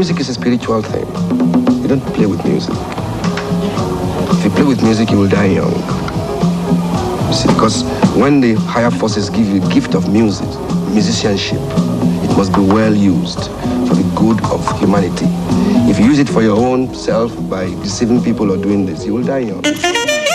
Music is a spiritual thing. You don't play with music. If you play with music, you will die young. You see, because when the higher forces give you a gift of music, musicianship, it must be well used for the good of humanity. If you use it for your own self by deceiving people or doing this, you will die young.